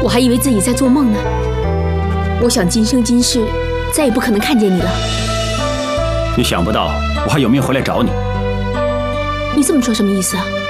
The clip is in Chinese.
还以为自己在做梦呢。我想今生今世再也不可能看见你了。 你想不到我还有命回来找你。 你这么说什么意思啊？